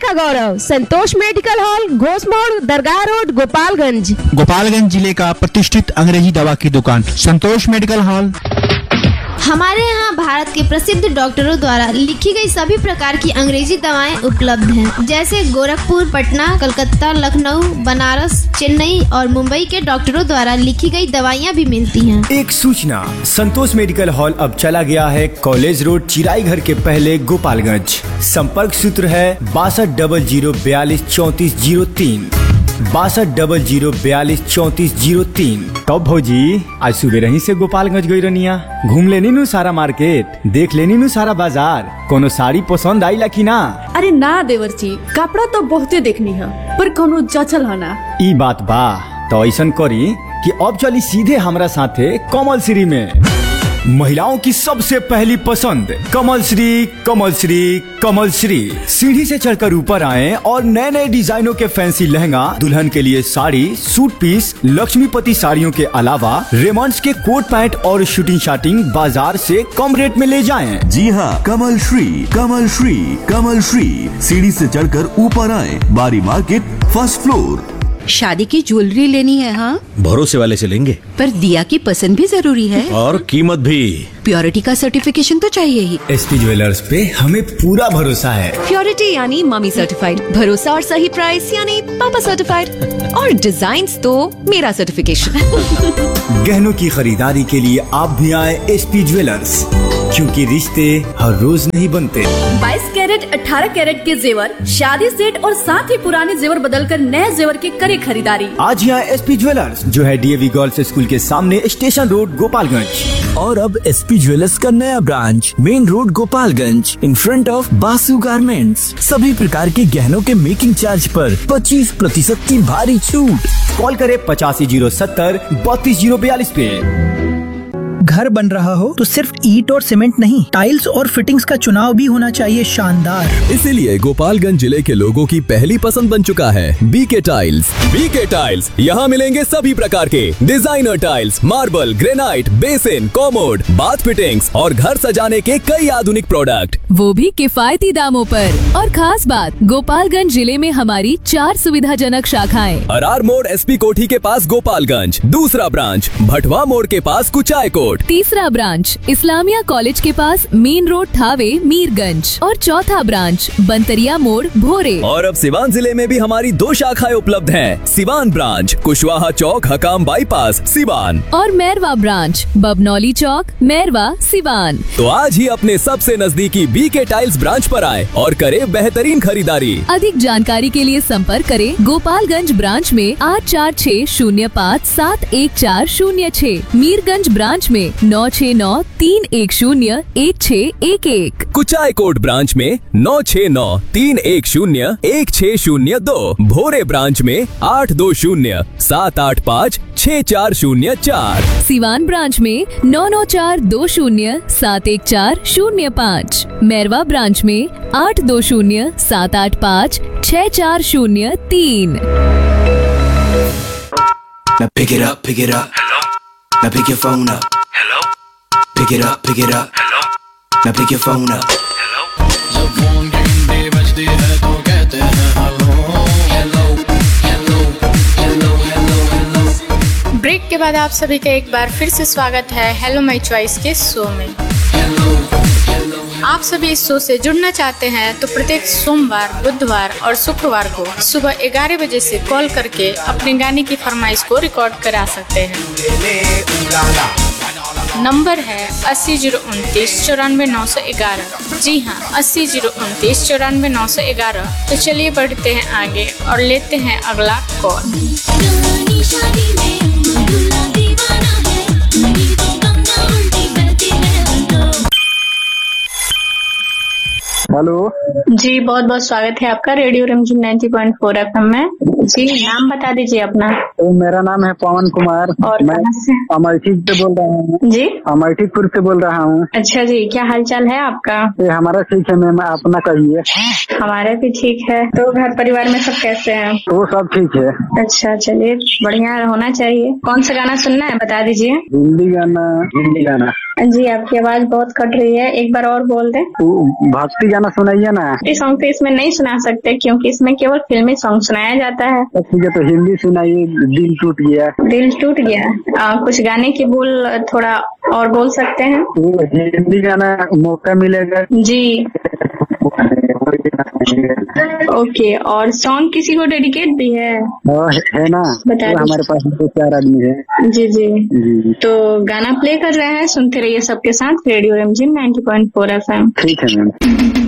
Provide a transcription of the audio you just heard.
का गौरव। संतोष medical hall, Ghosh मोड़, दरगाह road, Gopalganj. Gopalganj जिले का प्रतिष्ठित अंग्रेजी दवा की दुकान संतोष मेडिकल हॉल। हमारे यहाँ भारत के प्रसिद्ध डॉक्टरों द्वारा लिखी गई सभी प्रकार की अंग्रेजी दवाएं उपलब्ध हैं, जैसे गोरखपुर, पटना, कलकत्ता, लखनऊ, बनारस, चेन्नई और मुंबई के डॉक्टरों द्वारा लिखी गई दवाइयाँ भी मिलती हैं। एक सूचना, संतोष मेडिकल हॉल अब चला गया है कॉलेज रोड, चिराई घर के पहले, गोपालगंज। संपर्क सूत्र है 6200423403, 6200423403। तब भौजी आज सुबह रही से गोपालगंज गई रनिया, घूम लेनी नु सारा मार्केट, देख लेनी नु सारा बाजार, कोनो साड़ी पसंद आई ला की ना? अरे ना देवर जी, कपड़ा तो बहुते देखनी है, पर कोनो जचल है ना। ई बात बा तो ऐसा करी कि अब चली सीधे हमरा साथे कमल श्री में। महिलाओं की सबसे पहली पसंद कमल श्री, कमल श्री, कमल श्री। सीढ़ी से चढ़कर ऊपर आए और नए नए डिजाइनों के फैंसी लहंगा, दुल्हन के लिए साड़ी, सूट पीस, लक्ष्मीपति साड़ियों के अलावा रेमंड्स के कोट पैंट और शूटिंग शाटिंग बाजार से कम रेट में ले जाएं। जी हाँ, कमल श्री, कमल श्री, कमल श्री। सीढ़ी से चढ़कर ऊपर आए, बारी मार्केट, फर्स्ट फ्लोर। शादी की ज्वेलरी लेनी है? हाँ, भरोसे वाले से लेंगे, पर दिया की पसंद भी जरूरी है और कीमत भी। प्योरिटी का सर्टिफिकेशन तो चाहिए ही। एसपी ज्वेलर्स पे हमें पूरा भरोसा है। प्योरिटी यानी मम्मी सर्टिफाइड, भरोसा और सही प्राइस यानी पापा सर्टिफाइड, और डिजाइन तो मेरा सर्टिफिकेशन। गहनों की खरीदारी के लिए आप भी आए एसपी ज्वेलर्स, क्योंकि रिश्ते हर रोज नहीं बनते। 22 कैरेट 18 कैरेट के जेवर, शादी सेट और साथ ही पुराने जेवर बदलकर नए जेवर की करे खरीदारी। आज यहाँ एसपी ज्वेलर्स जो है डीएवी गर्ल्स स्कूल के सामने, स्टेशन रोड, गोपालगंज। और अब एसपी ज्वेलर्स का नया branch main road, Gopalganj, in front of Basu garments. सभी प्रकार के गहनों के मेकिंग चार्ज पर 25% की भारी छूट। कॉल करे 8507 32042 पे। घर बन रहा हो तो सिर्फ ईंट और सीमेंट नहीं, टाइल्स और फिटिंग्स का चुनाव भी होना चाहिए शानदार। इसीलिए गोपालगंज जिले के लोगों की पहली पसंद बन चुका है बीके टाइल्स। बीके टाइल्स, यहाँ मिलेंगे सभी प्रकार के designer tiles, marble, granite, basin, commode, bath fittings और घर सजाने के कई आधुनिक प्रोडक्ट, वो भी किफायती दामों पर। और खास बात, गोपालगंज जिले में हमारी 4 सुविधाजनक शाखाएं। अरार मोड़ एसपी कोठी के पास गोपालगंज, दूसरा ब्रांच भटवा मोड़ के पास कुचाय कोट, तीसरा ब्रांच इस्लामिया कॉलेज के पास मेन रोड, थावे, मीरगंज, और चौथा ब्रांच बंतरिया मोड़, भोरे। और अब सिवान जिले में भी हमारी 2 शाखाएं उपलब्ध हैं। सिवान ब्रांच कुशवाहा चौक, हकाम बाईपास, सिवान, और मैरवा ब्रांच बबनौली चौक, मैरवा, सिवान। तो आज ही अपने सबसे नजदीकी बीके टाइल्स ब्रांच पर आए और करे बेहतरीन खरीदारी। अधिक जानकारी के लिए संपर्क करें गोपालगंज ब्रांच में 8460571406, मीरगंज ब्रांच में 9693101611, कुचाय कोट ब्रांच में 9693101602, भोरे ब्रांच में 8207856404, सिवान ब्रांच में 9942071405, मैरवा ब्रांच में 8207856403। Now pick it up, pick it up. Hello. Now pick your phone up. Hello. Pick it up, pick it up. Hello. Now pick your phone up. Hello. जब phone की घंटी बजती है तो कहते हैं hello, hello, hello, hello, hello, hello. Break के बाद आप सभी का एक बार फिर से स्वागत है हेलो माय चॉइस के शो में। आप सभी इस शो से जुड़ना चाहते हैं तो प्रत्येक सोमवार, बुधवार और शुक्रवार को सुबह 11 बजे से कॉल करके अपने गाने की फरमाइश को रिकॉर्ड करा सकते हैं। नंबर है 8029949911। जी हाँ, 8029949911। तो चलिए बढ़ते हैं आगे और लेते हैं अगला कॉल। हेलो जी, बहुत बहुत स्वागत है आपका रेडियो रिमझिम 90.4 FM में। जी, नाम बता दीजिए अपना। तो मेरा नाम है पवन कुमार और मैं अमरठी से बोल रहा हूँ। जी, अमरठीपुर से बोल रहा हूँ। अच्छा जी, क्या हालचाल है आपका? हमारा ठीक है मैम, अपना कहिए। हमारा भी ठीक है। तो घर परिवार में सब कैसे हैं? वो सब ठीक है। अच्छा, चलिए बढ़िया होना चाहिए। कौन सा गाना सुनना है बता दीजिए। हिंदी गाना। हिंदी गाना जी आपकी आवाज बहुत कट रही है, एक बार और बोल दें। भक्ति गाना सुनाइए ना। इस सॉन्ग तो इसमें नहीं सुना सकते क्योंकि इसमें केवल फिल्मी सॉन्ग सुनाया जाता है। ठीक है, तो हिंदी सुनाइए। दिल टूट गया। दिल टूट गया। कुछ गाने की बोल थोड़ा और बोल सकते हैं? हिंदी गाना मौका मिलेगा जी। ओके, और सॉन्ग किसी को डेडिकेट भी है ना? बता हमारे पास तो 4 आदमी है। जी। तो गाना प्ले कर रहे हैं, सुनते रहिए सबके साथ रेडियो रिमझिम 90.4 FM। ठीक है मैम।